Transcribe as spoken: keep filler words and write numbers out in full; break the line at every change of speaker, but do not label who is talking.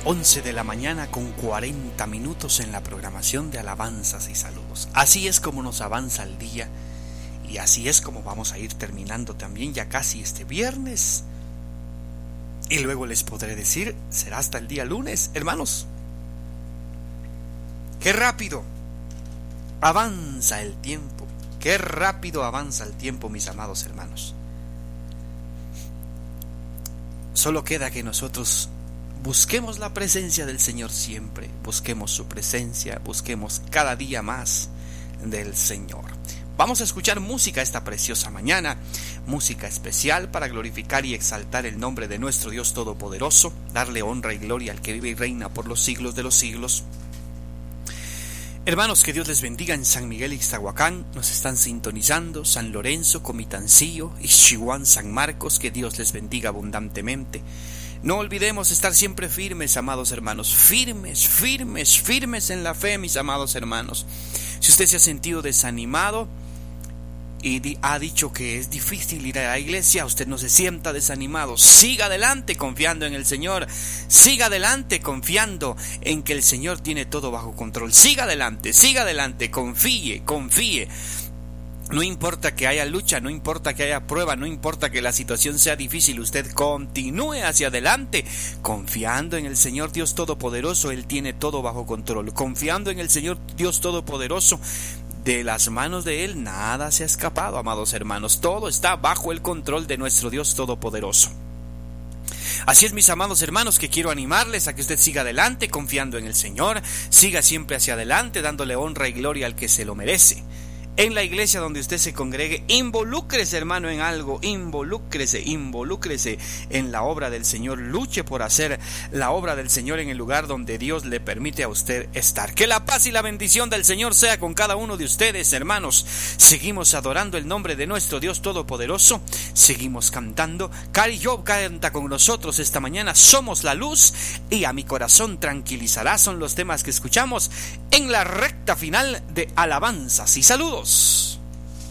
once de la mañana con cuarenta minutos en la programación de alabanzas y saludos. Así es como nos avanza el día y así es como vamos a ir terminando también ya casi este viernes. Y luego les podré decir, será hasta el día lunes, hermanos. ¡Qué rápido avanza el tiempo! ¡Qué rápido avanza el tiempo, mis amados hermanos! Solo queda que nosotros busquemos la presencia del Señor siempre, busquemos su presencia, busquemos cada día más del Señor. Vamos a escuchar música esta preciosa mañana, música especial para glorificar y exaltar el nombre de nuestro Dios Todopoderoso, darle honra y gloria al que vive y reina por los siglos de los siglos. Hermanos, que Dios les bendiga en San Miguel Ixtahuacán, nos están sintonizando, San Lorenzo, Comitancillo, Ixchihuán, San Marcos, que Dios les bendiga abundantemente. No olvidemos estar siempre firmes, amados hermanos, firmes, firmes, firmes en la fe, mis amados hermanos. Si usted se ha sentido desanimado y di- ha dicho que es difícil ir a la iglesia, usted no se sienta desanimado, siga adelante confiando en el Señor, siga adelante confiando en que el Señor tiene todo bajo control, siga adelante, siga adelante, confíe, confíe. No importa que haya lucha, no importa que haya prueba, no importa que la situación sea difícil, usted continúe hacia adelante, confiando en el Señor Dios Todopoderoso. Él tiene todo bajo control. Confiando en el Señor Dios Todopoderoso, de las manos de Él nada se ha escapado, amados hermanos. Todo está bajo el control de nuestro Dios Todopoderoso. Así es, mis amados hermanos, que quiero animarles a que usted siga adelante, confiando en el Señor, siga siempre hacia adelante, dándole honra y gloria al que se lo merece. En la iglesia donde usted se congregue, involúcrese, hermano, en algo, involúcrese, involúcrese en la obra del Señor, luche por hacer la obra del Señor en el lugar donde Dios le permite a usted estar. Que la paz y la bendición del Señor sea con cada uno de ustedes, hermanos. Seguimos adorando el nombre de nuestro Dios Todopoderoso, seguimos cantando. Cari Job canta con nosotros esta mañana, somos la luz y a mi corazón tranquilizará, son los temas que escuchamos en la recta final de alabanzas y saludos.